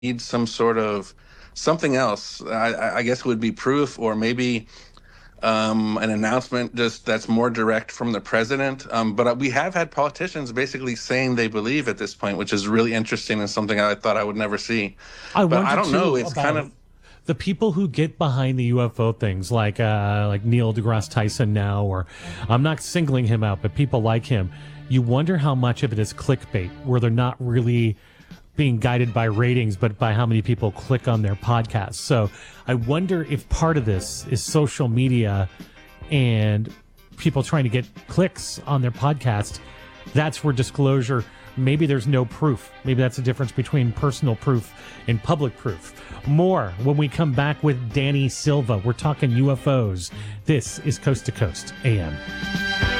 need some sort of something else. I guess it would be proof, or maybe an announcement just that's more direct from the president. But we have had politicians basically saying they believe at this point, which is really interesting and something I thought I would never see. I But I wonder don't know. too It's kind about of the people who get behind the UFO things, like Neil deGrasse Tyson now, or I'm not singling him out, but people like him. You wonder how much of it is clickbait, where they're not really being guided by ratings, but by how many people click on their podcasts. So I wonder if part of this is social media and people trying to get clicks on their podcast. That's where disclosure, maybe there's no proof. Maybe that's the difference between personal proof and public proof. More when we come back with Danny Silva. We're talking UFOs. This is Coast to Coast AM.